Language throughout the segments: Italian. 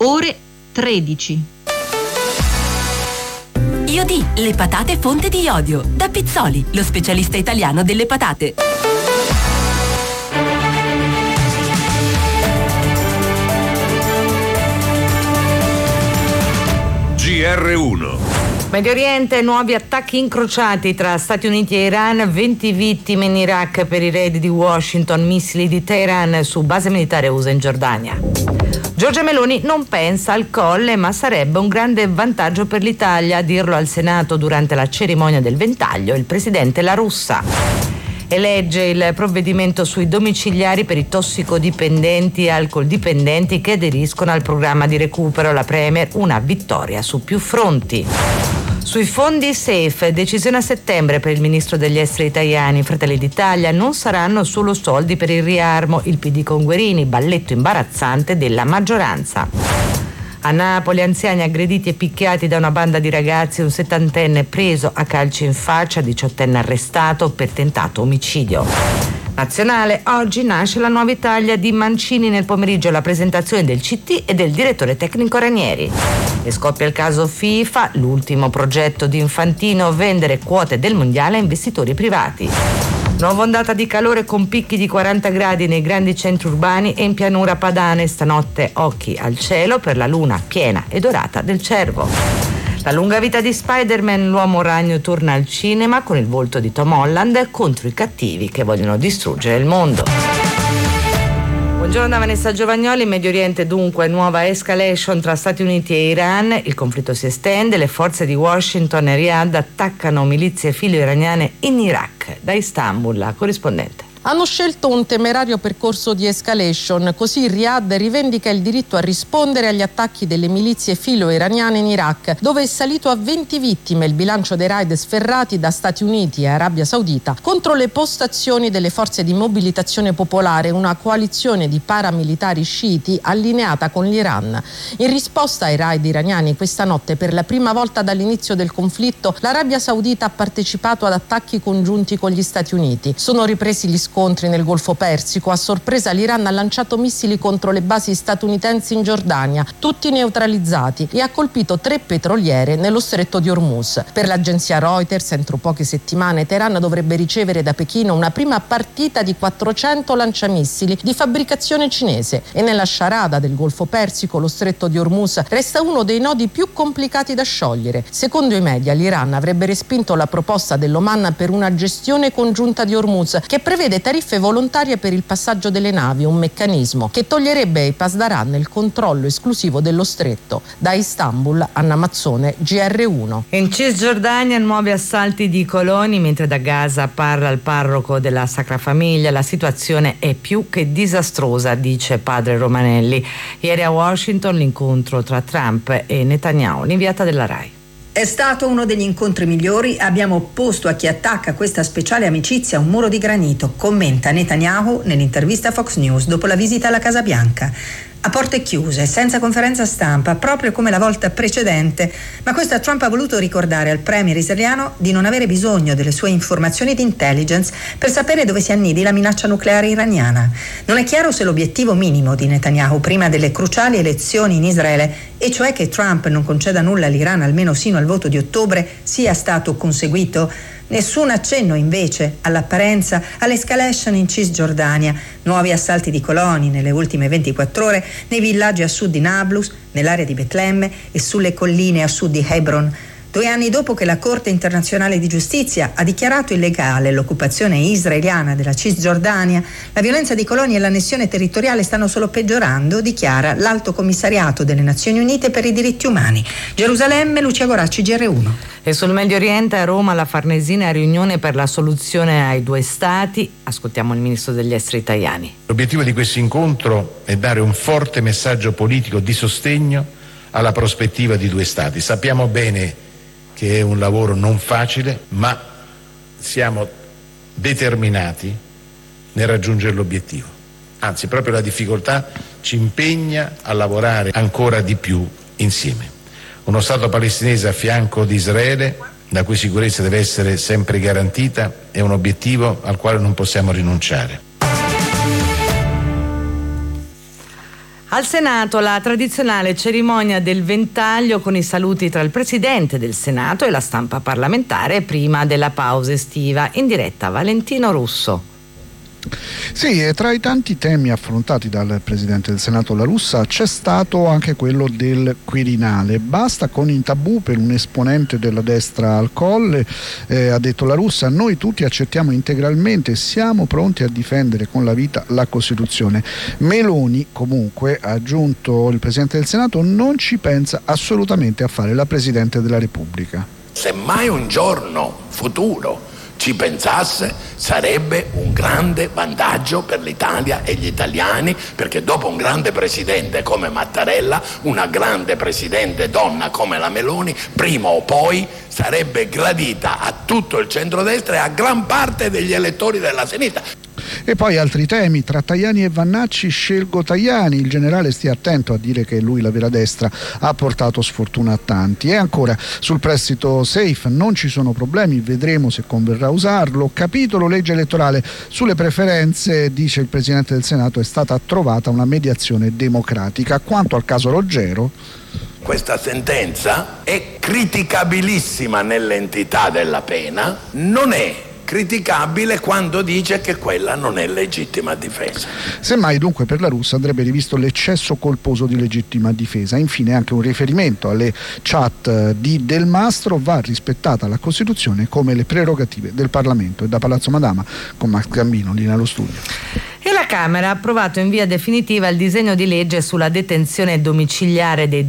ore 13. Iodì, le patate fonte di iodio. Da Pizzoli, lo specialista italiano delle patate. GR1. Medio Oriente, nuovi attacchi incrociati tra Stati Uniti e Iran, 20 vittime in Iraq per i raid di Washington, missili di Teheran su base militare USA in Giordania. Giorgia Meloni non pensa al Colle, ma sarebbe un grande vantaggio per l'Italia, a dirlo al Senato durante la cerimonia del ventaglio il presidente La Russa. Elegge il provvedimento sui domiciliari per i tossicodipendenti e alcoldipendenti che aderiscono al programma di recupero. La Premier, una vittoria su più fronti. Sui fondi SAFE, decisione a settembre per il ministro degli esteri Tajani. Fratelli d'Italia, non saranno solo soldi per il riarmo. Il PD con Guerini, balletto imbarazzante della maggioranza. A Napoli, anziani aggrediti e picchiati da una banda di ragazzi, un 70enne preso a calci in faccia, 18enne arrestato per tentato omicidio. Nazionale, oggi nasce la nuova Italia di Mancini, nel pomeriggio la presentazione del CT e del direttore tecnico Ranieri. E scoppia il caso FIFA, l'ultimo progetto di Infantino, vendere quote del mondiale a investitori privati. Nuova ondata di calore con picchi di 40 gradi nei grandi centri urbani e in pianura padane. Stanotte occhi al cielo per la luna piena e dorata del Cervo. La lunga vita di Spider-Man, l'uomo ragno torna al cinema con il volto di Tom Holland contro i cattivi che vogliono distruggere il mondo. Buongiorno da Vanessa Giovagnoli. In Medio Oriente dunque nuova escalation tra Stati Uniti e Iran, il conflitto si estende, le forze di Washington e Riyadh attaccano milizie filo-iraniane in Iraq. Da Istanbul, la corrispondente. Hanno scelto un temerario percorso di escalation, così Riyadh rivendica il diritto a rispondere agli attacchi delle milizie filo-iraniane in Iraq, dove è salito a 20 vittime il bilancio dei raid sferrati da Stati Uniti e Arabia Saudita contro le postazioni delle forze di mobilitazione popolare, una coalizione di paramilitari sciiti allineata con l'Iran. In risposta ai raid iraniani questa notte, per la prima volta dall'inizio del conflitto, l'Arabia Saudita ha partecipato ad attacchi congiunti con gli Stati Uniti. Sono ripresi gli scontri nel Golfo Persico. A sorpresa l'Iran ha lanciato missili contro le basi statunitensi in Giordania, tutti neutralizzati, e ha colpito 3 petroliere nello stretto di Hormuz. Per l'agenzia Reuters, entro poche settimane Teheran dovrebbe ricevere da Pechino una prima partita di 400 lanciamissili di fabbricazione cinese, e nella sciarada del Golfo Persico lo stretto di Hormuz resta uno dei nodi più complicati da sciogliere. Secondo i media l'Iran avrebbe respinto la proposta dell'Oman per una gestione congiunta di Hormuz, che prevede tariffe volontarie per il passaggio delle navi, un meccanismo che toglierebbe ai Pasdaran il controllo esclusivo dello stretto. Da Istanbul, Anna Mazzone, GR1. In Cisgiordania nuovi assalti di coloni, mentre da Gaza parla il parroco della Sacra Famiglia. La situazione è più che disastrosa, dice padre Romanelli. Ieri a Washington l'incontro tra Trump e Netanyahu, l'inviata della RAI. È stato uno degli incontri migliori, abbiamo opposto a chi attacca questa speciale amicizia un muro di granito, commenta Netanyahu nell'intervista a Fox News dopo la visita alla Casa Bianca. A porte chiuse, senza conferenza stampa, proprio come la volta precedente, ma questo Trump ha voluto ricordare al premier israeliano di non avere bisogno delle sue informazioni di intelligence per sapere dove si annidi la minaccia nucleare iraniana. Non è chiaro se l'obiettivo minimo di Netanyahu prima delle cruciali elezioni in Israele, e cioè che Trump non conceda nulla all'Iran almeno sino al voto di ottobre, sia stato conseguito. Nessun accenno invece all'apparenza all'escalation in Cisgiordania, nuovi assalti di coloni nelle ultime 24 ore nei villaggi a sud di Nablus, nell'area di Betlemme e sulle colline a sud di Hebron. 2 anni dopo che la Corte internazionale di giustizia ha dichiarato illegale l'occupazione israeliana della Cisgiordania, la violenza di coloni e l'annessione territoriale stanno solo peggiorando, dichiara l'Alto Commissariato delle Nazioni Unite per i diritti umani. Gerusalemme, Lucia Goracci, GR1. E sul Medio Oriente, a Roma, la Farnesina, riunione per la soluzione ai 2 stati. Ascoltiamo il ministro degli esteri Tajani. L'obiettivo di questo incontro è dare un forte messaggio politico di sostegno alla prospettiva di 2 stati. Sappiamo bene che è un lavoro non facile, ma siamo determinati nel raggiungere l'obiettivo. Anzi, proprio la difficoltà ci impegna a lavorare ancora di più insieme. Uno Stato palestinese a fianco di Israele, la cui sicurezza deve essere sempre garantita, è un obiettivo al quale non possiamo rinunciare. Al Senato la tradizionale cerimonia del ventaglio con i saluti tra il Presidente del Senato e la stampa parlamentare prima della pausa estiva. In diretta Valentino Russo. Sì, e tra i tanti temi affrontati dal Presidente del Senato La Russa c'è stato anche quello del Quirinale. Basta con i tabù per un esponente della destra al Colle, ha detto La Russa, noi tutti accettiamo integralmente e siamo pronti a difendere con la vita la Costituzione. Meloni, comunque, ha aggiunto il Presidente del Senato, non ci pensa assolutamente a fare la Presidente della Repubblica. Se mai un giorno futuro ci pensasse, sarebbe un grande vantaggio per l'Italia e gli italiani, perché dopo un grande presidente come Mattarella, una grande presidente donna come la Meloni, prima o poi sarebbe gradita a tutto il centrodestra e a gran parte degli elettori della sinistra. E poi altri temi, tra Tajani e Vannacci scelgo Tajani, il generale stia attento a dire che è lui la vera destra, ha portato sfortuna a tanti. E ancora sul prestito safe non ci sono problemi, vedremo se converrà usarlo. Capitolo legge elettorale, sulle preferenze, dice il Presidente del Senato, è stata trovata una mediazione democratica. Quanto al caso Roggero, questa sentenza è criticabilissima nell'entità della pena, non è criticabile quando dice che quella non è legittima difesa. Semmai dunque per La Russa andrebbe rivisto l'eccesso colposo di legittima difesa. Infine anche un riferimento alle chat di Del Mastro, va rispettata la Costituzione come le prerogative del Parlamento. E da Palazzo Madama con Max Gambino, linea allo studio. E la Camera ha approvato in via definitiva il disegno di legge sulla detenzione domiciliare dei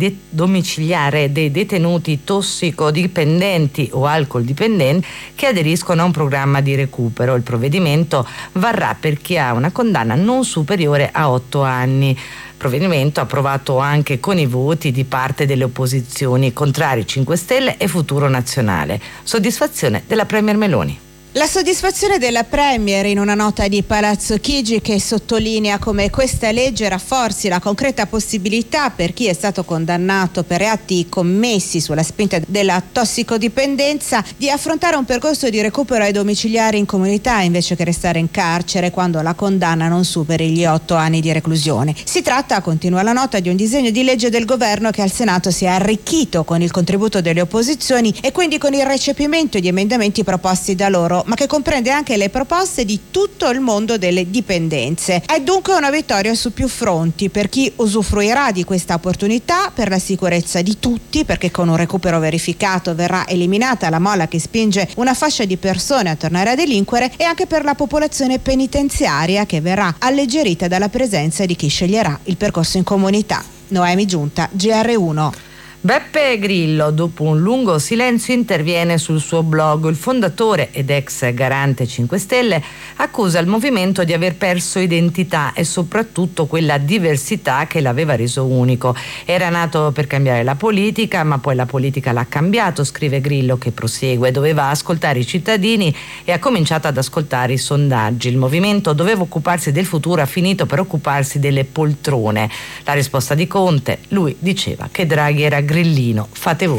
detenuti tossicodipendenti o alcoldipendenti che aderiscono a un programma di recupero. Il provvedimento varrà per chi ha una condanna non superiore a 8 anni. Provvedimento approvato anche con i voti di parte delle opposizioni, contrari 5 Stelle e Futuro Nazionale. Soddisfazione della Premier Meloni. La soddisfazione della Premier in una nota di Palazzo Chigi che sottolinea come questa legge rafforzi la concreta possibilità per chi è stato condannato per reati commessi sulla spinta della tossicodipendenza di affrontare un percorso di recupero ai domiciliari in comunità invece che restare in carcere quando la condanna non superi gli 8 anni di reclusione. Si tratta, continua la nota, di un disegno di legge del governo che al Senato si è arricchito con il contributo delle opposizioni e quindi con il recepimento di emendamenti proposti da loro, ma che comprende anche le proposte di tutto il mondo delle dipendenze. È dunque una vittoria su più fronti per chi usufruirà di questa opportunità, per la sicurezza di tutti, perché con un recupero verificato verrà eliminata la molla che spinge una fascia di persone a tornare a delinquere, e anche per la popolazione penitenziaria che verrà alleggerita dalla presenza di chi sceglierà il percorso in comunità. Noemi Giunta, GR1. Beppe Grillo, dopo un lungo silenzio, interviene sul suo blog. Il fondatore ed ex garante 5 Stelle accusa il movimento di aver perso identità e soprattutto quella diversità che l'aveva reso unico. Era nato per cambiare la politica, ma poi la politica l'ha cambiato, scrive Grillo, che prosegue. Doveva ascoltare i cittadini e ha cominciato ad ascoltare i sondaggi. Il movimento doveva occuparsi del futuro, ha finito per occuparsi delle poltrone. La risposta di Conte, lui diceva che Draghi era grillino, fate voi.